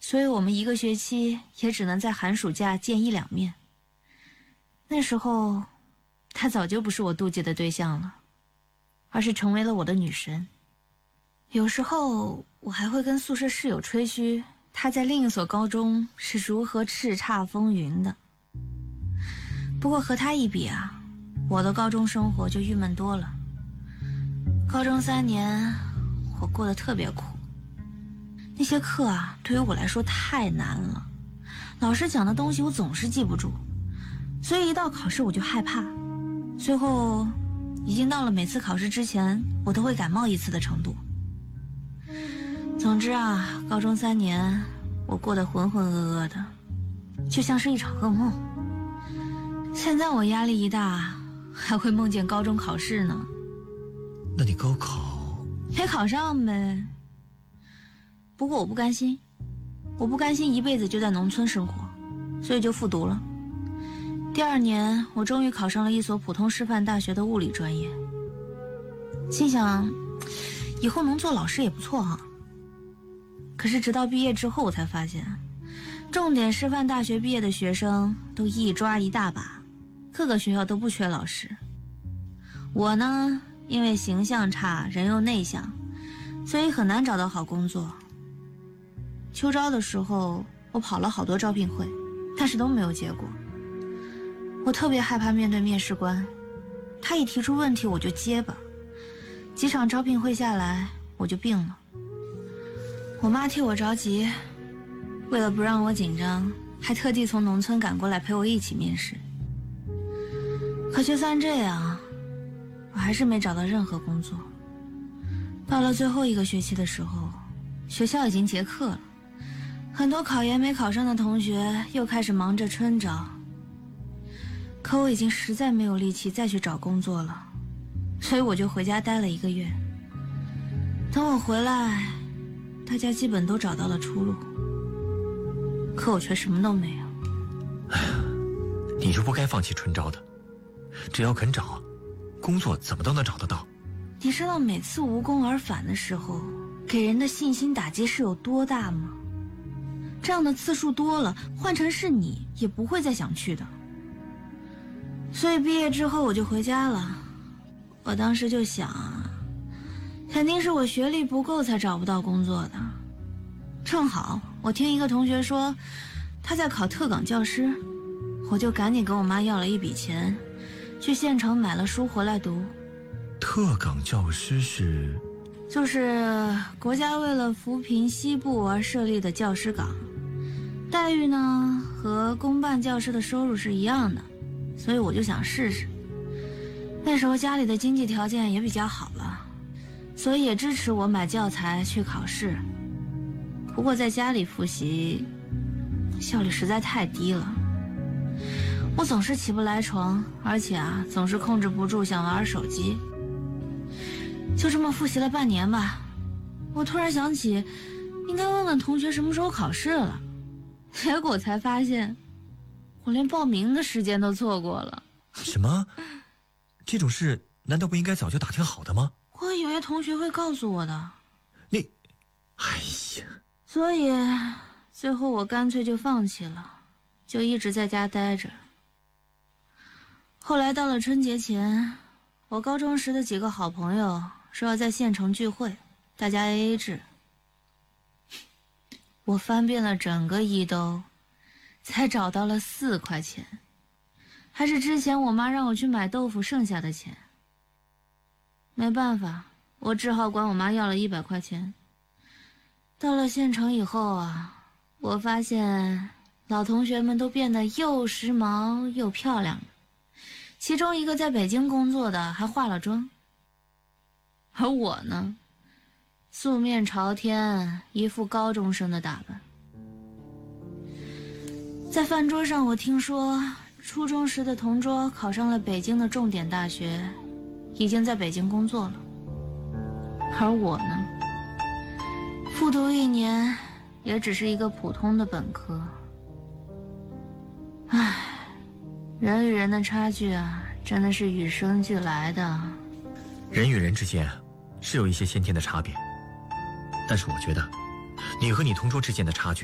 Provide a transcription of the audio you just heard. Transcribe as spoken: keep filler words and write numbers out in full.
所以我们一个学期也只能在寒暑假见一两面。那时候她早就不是我妒忌的对象了，而是成为了我的女神。有时候我还会跟宿舍室友吹嘘她在另一所高中是如何叱咤风云的。不过和她一比啊，我的高中生活就郁闷多了。高中三年我过得特别苦，那些课啊对于我来说太难了，老师讲的东西我总是记不住，所以一到考试我就害怕，最后已经到了每次考试之前我都会感冒一次的程度。总之啊，高中三年我过得浑浑噩噩的，就像是一场噩梦。现在我压力一大，还会梦见高中考试呢。 那你高考没考上呗。不过我不甘心，我不甘心一辈子就在农村生活，所以就复读了。第二年我终于考上了一所普通师范大学的物理专业，心想以后能做老师也不错哈。可是直到毕业之后我才发现，重点师范大学毕业的学生都一抓一大把，各个学校都不缺老师。我呢，因为形象差，人又内向，所以很难找到好工作。秋招的时候我跑了好多招聘会，但是都没有结果。我特别害怕面对面试官，他一提出问题我就结巴，几场招聘会下来我就病了。我妈替我着急，为了不让我紧张，还特地从农村赶过来陪我一起面试。可就算这样，我还是没找到任何工作。到了最后一个学期的时候，学校已经结课了，很多考研没考上的同学又开始忙着春招。可我已经实在没有力气再去找工作了，所以我就回家待了一个月。等我回来，大家基本都找到了出路，可我却什么都没有。 哎呀，你就不该放弃春招的，只要肯找，工作怎么都能找得到。 你知道每次无功而返的时候，给人的信心打击是有多大吗？这样的次数多了，换成是你也不会再想去的。所以毕业之后我就回家了。我当时就想啊，肯定是我学历不够才找不到工作的。正好我听一个同学说他在考特岗教师，我就赶紧跟我妈要了一笔钱，去县城买了书回来读。 特岗教师是？ 就是国家为了扶贫西部而设立的教师岗，待遇呢和公办教师的收入是一样的，所以我就想试试。那时候家里的经济条件也比较好了，所以也支持我买教材去考试。不过在家里复习效率实在太低了，我总是起不来床，而且啊总是控制不住想玩手机。就这么复习了半年吧，我突然想起应该问问同学什么时候考试了，结果才发现我连报名的时间都错过了。 什么？这种事难道不应该早就打听好的吗？ 我以为同学会告诉我的。 你，哎呀！ 所以最后我干脆就放弃了，就一直在家待着。后来到了春节前，我高中时的几个好朋友说要在县城聚会，大家 A A 制。我翻遍了整个一兜，才找到了四块钱，还是之前我妈让我去买豆腐剩下的钱。没办法，我只好管我妈要了一百块钱。到了县城以后啊，我发现老同学们都变得又时髦又漂亮了，其中一个在北京工作的还化了妆。而我呢，素面朝天，一副高中生的打扮。在饭桌上，我听说初中时的同桌考上了北京的重点大学，已经在北京工作了。而我呢，复读一年，也只是一个普通的本科。唉，人与人的差距啊，真的是与生俱来的。 人与人之间是有一些先天的差别，但是我觉得你和你同桌之间的差距